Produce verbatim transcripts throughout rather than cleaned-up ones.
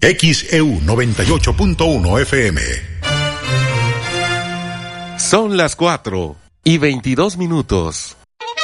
X E U noventa y ocho punto uno F M. Son las cuatro y veintidós minutos.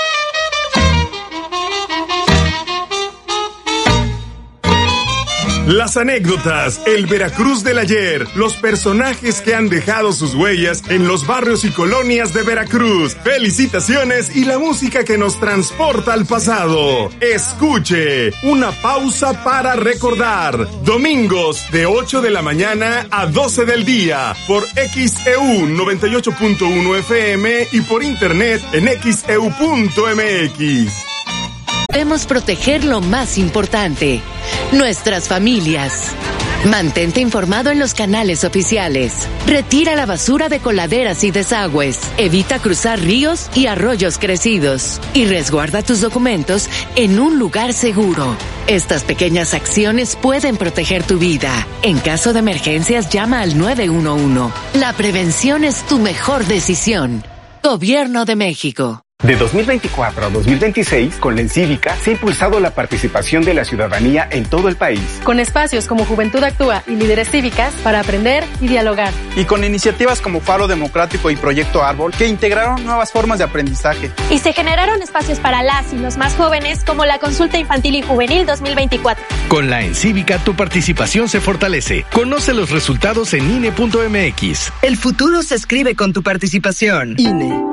Las anécdotas, el Veracruz del ayer, los personajes que han dejado sus huellas en los barrios y colonias de Veracruz. Felicitaciones y la música que nos transporta al pasado. Escuche, una pausa para recordar. Domingos de ocho de la mañana a doce del día por X E U noventa y ocho punto uno F M y por internet en x e u punto m x. Debemos proteger lo más importante, nuestras familias. Mantente informado en los canales oficiales. Retira la basura de coladeras y desagües. Evita cruzar ríos y arroyos crecidos. Y resguarda tus documentos en un lugar seguro. Estas pequeñas acciones pueden proteger tu vida. En caso de emergencias, llama al nueve uno uno. La prevención es tu mejor decisión. Gobierno de México. De dos mil veinticuatro a dos mil veintiséis, con la Encívica, se ha impulsado la participación de la ciudadanía en todo el país. Con espacios como Juventud Actúa y Líderes Cívicas para aprender y dialogar. Y con iniciativas como Faro Democrático y Proyecto Árbol, que integraron nuevas formas de aprendizaje. Y se generaron espacios para las y los más jóvenes, como la Consulta Infantil y Juvenil dos mil veinticuatro. Con la Encívica, tu participación se fortalece. Conoce los resultados en I N E punto M X. El futuro se escribe con tu participación. I N E.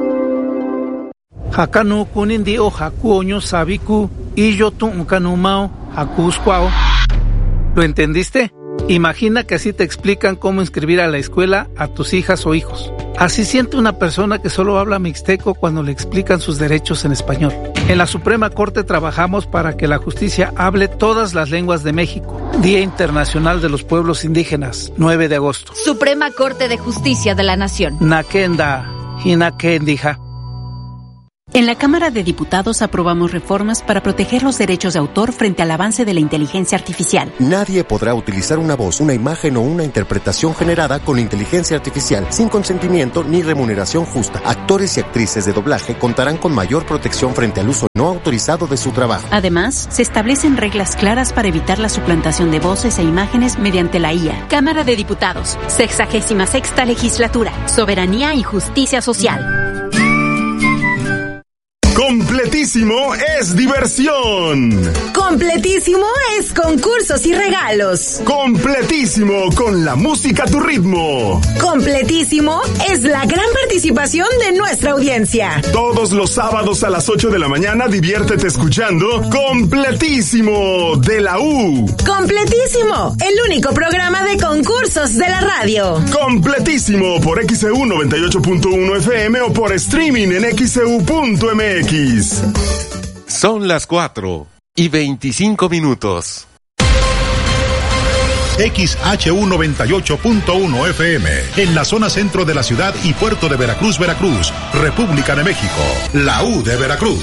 Hakanu kunindi o hakuoño sabiku y yo tu kanumao hakusquao. ¿Lo entendiste? Imagina que así te explican cómo inscribir a la escuela a tus hijas o hijos. Así siente una persona que solo habla mixteco cuando le explican sus derechos en español. En la Suprema Corte trabajamos para que la justicia hable todas las lenguas de México. Día Internacional de los Pueblos Indígenas, nueve de agosto. Suprema Corte de Justicia de la Nación. Nakenda, hinakendija. En la Cámara de Diputados aprobamos reformas para proteger los derechos de autor frente al avance de la inteligencia artificial. Nadie podrá utilizar una voz, una imagen o una interpretación generada con inteligencia artificial sin consentimiento ni remuneración justa. Actores y actrices de doblaje contarán con mayor protección frente al uso no autorizado de su trabajo. Además, se establecen reglas claras para evitar la suplantación de voces e imágenes mediante la I A. Cámara de Diputados, sexagésima sexta legislatura, soberanía y justicia social. Completísimo es diversión. Completísimo es concursos y regalos. Completísimo con la música a tu ritmo. Completísimo es la gran participación de nuestra audiencia. Todos los sábados a las ocho de la mañana diviértete escuchando Completísimo de la U. Completísimo, el único programa de concursos de la radio. Completísimo por X E U noventa y ocho punto uno F M o por streaming en x e u punto m x. Son las cuatro y veinticinco minutos. X H U noventa y ocho punto uno F M, en la zona centro de la ciudad y puerto de Veracruz, Veracruz, República de México, la U de Veracruz.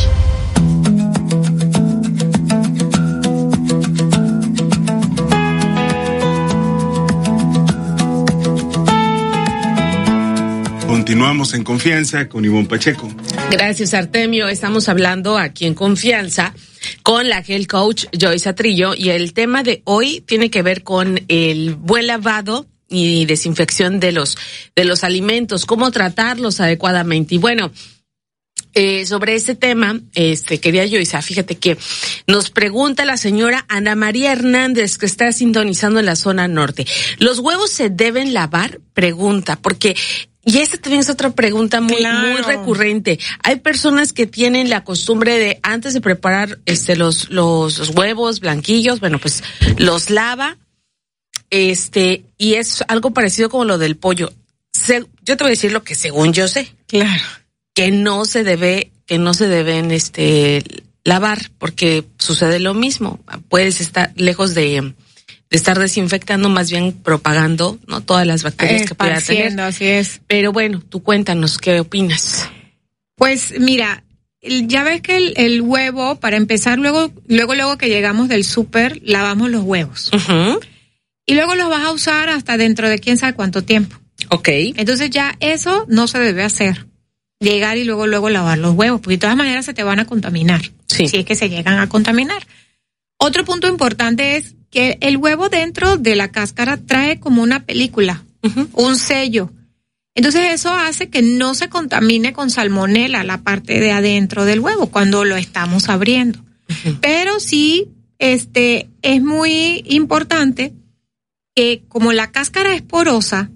Continuamos en Confianza con Ivonne Pacheco. Gracias, Artemio. Estamos hablando aquí en Confianza con la health coach Joyce Atrillo y el tema de hoy tiene que ver con el buen lavado y desinfección de los de los alimentos, cómo tratarlos adecuadamente. Y bueno, eh, sobre este tema, este querida Joyce, fíjate que nos pregunta la señora Ana María Hernández, que está sintonizando en la zona norte. ¿Los huevos se deben lavar? Pregunta, porque y esta también es otra pregunta muy, claro. muy recurrente. Hay personas que tienen la costumbre de, antes de preparar este los, los, los huevos blanquillos, bueno, pues los lava, este, y es algo parecido como lo del pollo. Se, yo te voy a decir lo que según yo sé. Claro. Que no se debe, que no se deben, este, lavar, porque sucede lo mismo. Puedes estar lejos de, de estar desinfectando, más bien propagando, ¿no? Todas las bacterias que pueda tener. Así es. Pero bueno, tú cuéntanos, ¿qué opinas? Pues mira, ya ves que el, el huevo, para empezar, luego, luego, luego que llegamos del súper, lavamos los huevos. Uh-huh. Y luego los vas a usar hasta dentro de quién sabe cuánto tiempo. Ok. Entonces ya eso no se debe hacer. Llegar y luego, luego lavar los huevos, porque de todas maneras se te van a contaminar. Sí. Si es que se llegan a contaminar. Otro punto importante es que el huevo dentro de la cáscara trae como una película, uh-huh. un sello. Entonces eso hace que no se contamine con salmonela la parte de adentro del huevo cuando lo estamos abriendo. Uh-huh. Pero sí, este, es muy importante que como la cáscara es porosa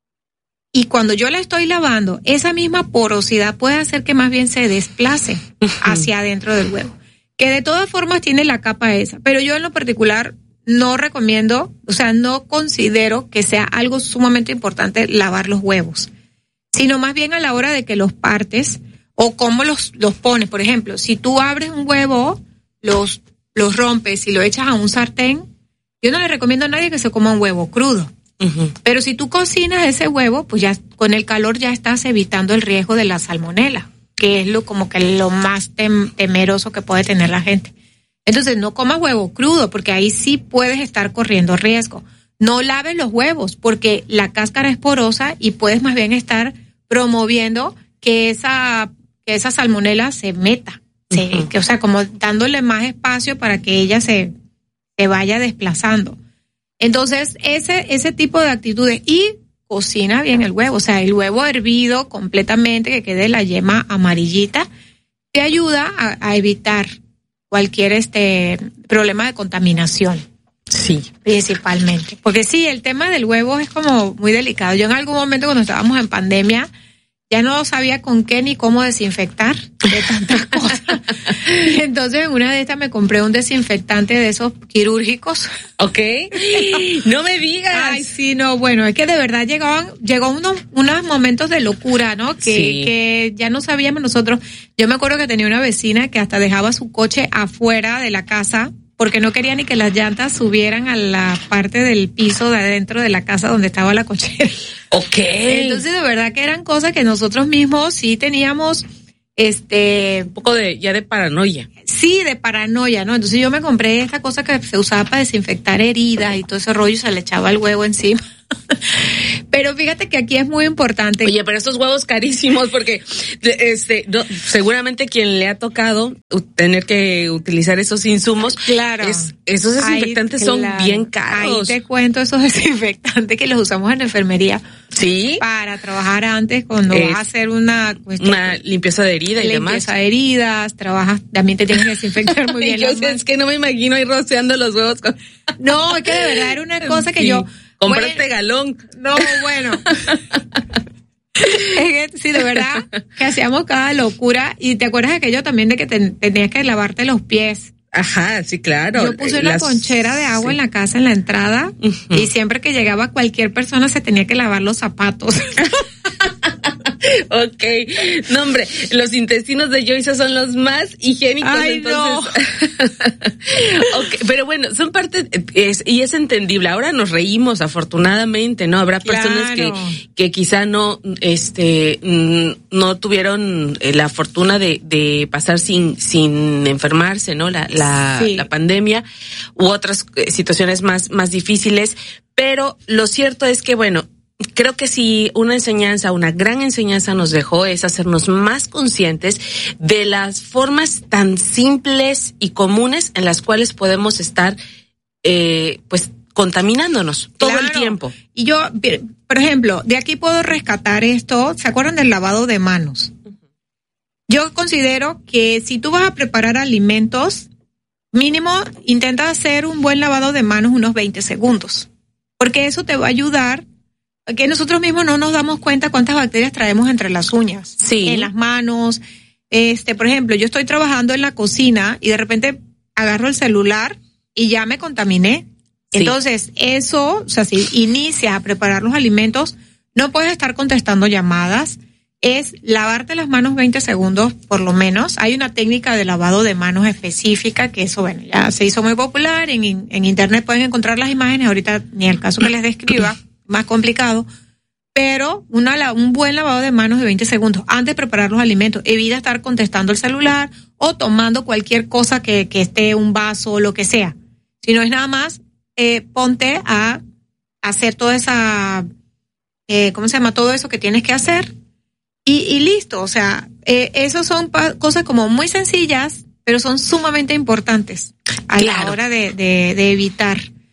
y cuando yo la estoy lavando, esa misma porosidad puede hacer que más bien se desplace uh-huh. hacia adentro del huevo. Que de todas formas tiene la capa esa, pero yo en lo particular no recomiendo, o sea, no considero que sea algo sumamente importante lavar los huevos, sino más bien a la hora de que los partes o cómo los, los pones. Por ejemplo, si tú abres un huevo, los, los rompes y lo echas a un sartén, yo no le recomiendo a nadie que se coma un huevo crudo. Uh-huh. Pero si tú cocinas ese huevo, pues ya con el calor ya estás evitando el riesgo de la salmonela, que es lo como que lo más tem- temeroso que puede tener la gente. Entonces, no comas huevo crudo, porque ahí sí puedes estar corriendo riesgo. No laves los huevos, porque la cáscara es porosa y puedes más bien estar promoviendo que esa, que esa salmonela se meta. Uh-huh. Se, que, o sea, como dándole más espacio para que ella se, se vaya desplazando. Entonces, ese, ese tipo de actitudes. Y cocina bien el huevo, o sea, el huevo hervido completamente, que quede la yema amarillita, te ayuda a, a evitar cualquier este problema de contaminación. Sí. Principalmente. Porque sí, el tema del huevo es como muy delicado. Yo en algún momento cuando estábamos en pandemia, ya no sabía con qué ni cómo desinfectar de tantas cosas. Y entonces en una de estas me compré un desinfectante de esos quirúrgicos. Ok. No me digas. Ay, sí, no, bueno, es que de verdad llegaban, llegó unos, unos momentos de locura, ¿no? Que, sí. que ya no sabíamos nosotros. Yo me acuerdo que tenía una vecina que hasta dejaba su coche afuera de la casa porque no quería ni que las llantas subieran a la parte del piso de adentro de la casa donde estaba la cochera. Ok. Entonces, de verdad que eran cosas que nosotros mismos sí teníamos, este... un poco de, ya de paranoia. Sí, de paranoia, ¿no? Entonces yo me compré esta cosa que se usaba para desinfectar heridas y todo ese rollo y se le echaba el huevo encima. Pero fíjate que aquí es muy importante. Oye, pero estos huevos carísimos, porque este no, seguramente quien le ha tocado tener que utilizar esos insumos, claro, es, esos desinfectantes Ay, claro. son bien caros. Ahí te cuento esos desinfectantes que los usamos en enfermería. Sí. Para trabajar antes cuando es, vas a hacer una cuestión, una limpieza de herida y demás. Limpieza de heridas, trabajas, también te tienes que desinfectar muy bien. Yo sé, es que no me imagino ir rociando los huevos con... No, es que de verdad era una cosa que sí. yo... Compraste bueno, galón. No, bueno. Es que, sí, de verdad, que hacíamos cada locura. Y te acuerdas de aquello también de que te, tenías que lavarte los pies. Ajá, sí, claro. Yo puse una Las... conchera de agua sí. en la casa, en la entrada, uh-huh. y siempre que llegaba cualquier persona se tenía que lavar los zapatos. Ok, no hombre, los intestinos de Joyce son los más higiénicos. Ay, entonces. No. Okay, pero bueno, son parte es, y es entendible. Ahora nos reímos, afortunadamente, ¿no? Habrá personas claro. que que quizá no, este, no tuvieron la fortuna de de pasar sin sin enfermarse, ¿no? La la, sí. la pandemia u otras situaciones más más difíciles. Pero lo cierto es que bueno. Creo que si una enseñanza, una gran enseñanza nos dejó es hacernos más conscientes de las formas tan simples y comunes en las cuales podemos estar, eh, pues, contaminándonos todo claro. el tiempo. Y yo, por ejemplo, de aquí puedo rescatar esto. ¿Se acuerdan del lavado de manos? Uh-huh. Yo considero que si tú vas a preparar alimentos, mínimo intenta hacer un buen lavado de manos unos veinte segundos, porque eso te va a ayudar. Que nosotros mismos no nos damos cuenta cuántas bacterias traemos entre las uñas, sí. en las manos. Este, por ejemplo, yo estoy trabajando en la cocina y de repente agarro el celular y ya me contaminé. Sí. Entonces, eso, o sea, si inicias a preparar los alimentos, no puedes estar contestando llamadas. Es lavarte las manos veinte segundos por lo menos. Hay una técnica de lavado de manos específica que eso, bueno, ya se hizo muy popular. En, en internet pueden encontrar las imágenes. Ahorita ni el caso que les describa. Más complicado, pero una, un buen lavado de manos de veinte segundos antes de preparar los alimentos. Evita estar contestando el celular o tomando cualquier cosa que, que esté, un vaso o lo que sea. Si no es nada más, eh, ponte a hacer toda esa, eh, ¿cómo se llama? Todo eso que tienes que hacer y, y listo. O sea, eh, esos son pa- cosas como muy sencillas, pero son sumamente importantes a claro. la hora de, de, de evitar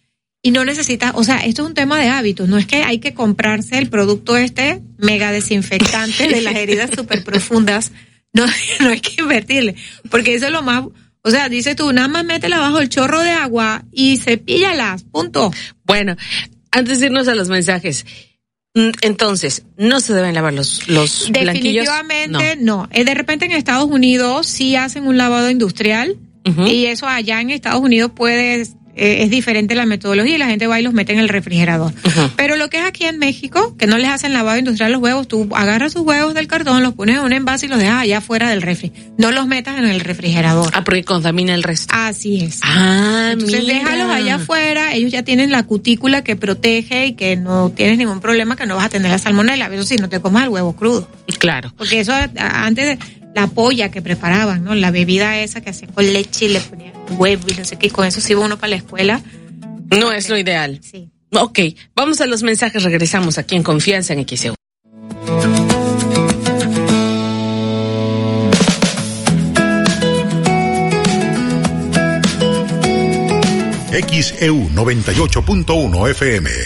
y no necesitas, o sea, esto es un tema de hábitos, no es que hay que comprarse el producto este mega desinfectante de las heridas súper profundas, no, no hay que invertirle, porque eso es lo más, o sea, dices tú, nada más métela bajo el chorro de agua y cepíllalas, punto. Bueno, antes de irnos a los mensajes, entonces, ¿no se deben lavar los, los blanquillos? Definitivamente no. no. De repente en Estados Unidos sí hacen un lavado industrial, uh-huh. y eso allá en Estados Unidos puede... Eh, es diferente la metodología y la gente va y los mete en el refrigerador. Uh-huh. Pero lo que es aquí en México, que no les hacen lavado industrial los huevos, tú agarras sus huevos del cartón, los pones en un envase y los dejas allá fuera del refri. No los metas en el refrigerador. Ah, porque contamina el resto. Así es. Ah, Entonces mira. déjalos allá afuera, ellos ya tienen la cutícula que protege y que no tienes ningún problema, que no vas a tener la salmonela. Eso sí, no te comas el huevo crudo. Claro. Porque eso antes de la polla que preparaban, ¿no? La bebida esa que hacían con leche y le ponían huevo y no sé qué, con eso sí iba uno para la escuela. No es lo ideal. Sí. Ok, vamos a los mensajes, regresamos aquí en Confianza en X E U. X E U noventa y ocho punto uno F M.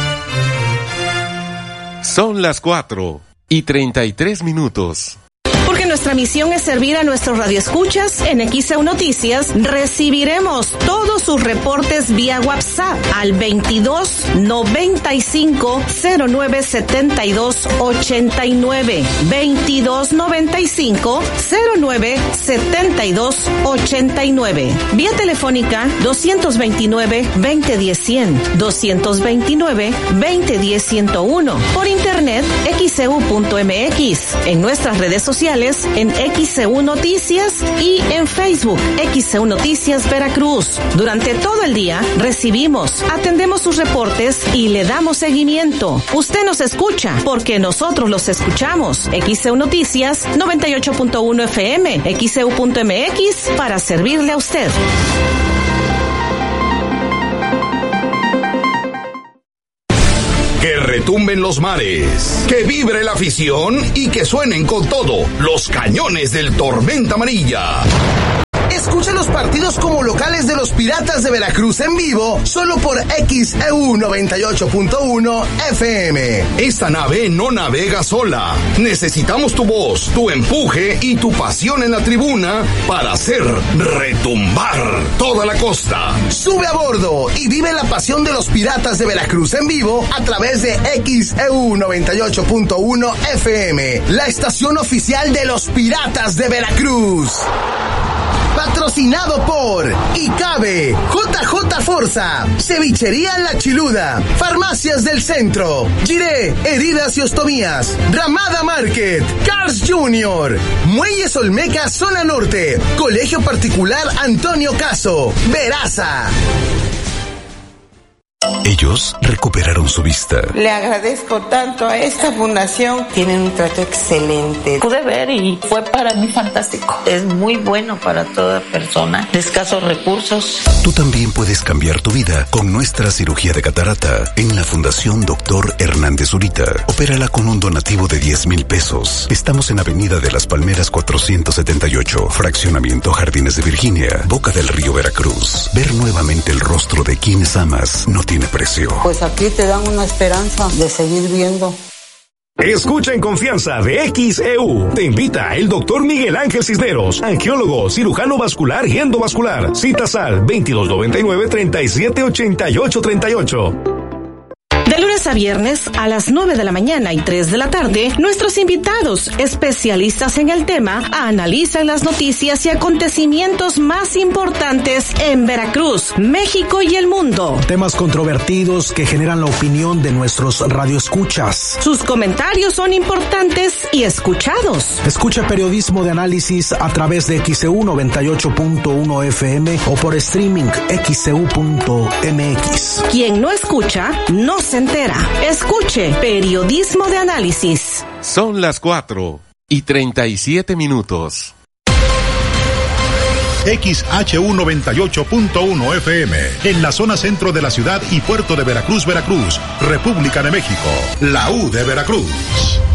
Son las cuatro y treinta y tres minutos. Porque nuestra misión es servir a nuestros radioescuchas en X E U Noticias, recibiremos todos sus reportes vía WhatsApp al veintidós noventa y cinco cero nueve setenta y dos ochenta y nueve, veintidós noventa y cinco cero nueve setenta y dos ochenta y nueve. Vía telefónica doscientos veintinueve veinte diez cien, doscientos veintinueve veinte diez ciento uno. Por internet x e u punto m x, en nuestras redes sociales en X E U Noticias y en Facebook X E U Noticias Veracruz. Durante todo el día recibimos, atendemos sus reportes y le damos seguimiento. Usted nos escucha porque nosotros los escuchamos. X E U Noticias noventa y ocho punto uno F M, x e u punto m x, para servirle a usted. Que retumben los mares, que vibre la afición y que suenen con todo los cañones del Tormenta Amarilla. Escucha los partidos como locales de los Piratas de Veracruz en vivo, solo por X E U noventa y ocho punto uno F M. Esta nave no navega sola. Necesitamos tu voz, tu empuje y tu pasión en la tribuna para hacer retumbar toda la costa. Sube a bordo y vive la pasión de los Piratas de Veracruz en vivo a través de X E U noventa y ocho punto uno F M, la estación oficial de los Piratas de Veracruz. Patrocinado por Icabe, J J Forza, Cevichería La Chiluda, Farmacias del Centro, Giré, Heridas y Ostomías, Ramada Market, Cars Junior, Muelles Olmeca Zona Norte, Colegio Particular Antonio Caso, Veraza. Ellos recuperaron su vista. Le agradezco tanto a esta fundación. Tienen un trato excelente. Pude ver y fue para mí fantástico. Es muy bueno para toda persona de escasos recursos. Tú también puedes cambiar tu vida con nuestra cirugía de catarata en la Fundación Doctor Hernández Zurita. Opérala con un donativo de diez mil pesos. Estamos en Avenida de las Palmeras cuatrocientos setenta y ocho, Fraccionamiento Jardines de Virginia, Boca del Río, Veracruz. Ver nuevamente el rostro de quienes amas no tiene precio. Pues aquí te dan una esperanza de seguir viendo. Escucha en Confianza de X E U. Te invita el doctor Miguel Ángel Cisneros, angiólogo, cirujano vascular y endovascular. Citas al veintidós noventa y nueve treinta y siete ochenta y ocho treinta y ocho. De lunes a viernes a las nueve de la mañana y tres de la tarde, nuestros invitados, especialistas en el tema, analizan las noticias y acontecimientos más importantes en Veracruz, México y el mundo. Temas controvertidos que generan la opinión de nuestros radioescuchas. Sus comentarios son importantes y escuchados. Escucha periodismo de análisis a través de X E U noventa y ocho punto uno F M o por streaming x e u punto m x. Quien no escucha, no se entera. Escuche periodismo de análisis. Son las cuatro y treinta y siete minutos. X H U noventa y ocho punto uno F M, en la zona centro de la ciudad y puerto de Veracruz, Veracruz, República de México, la U de Veracruz.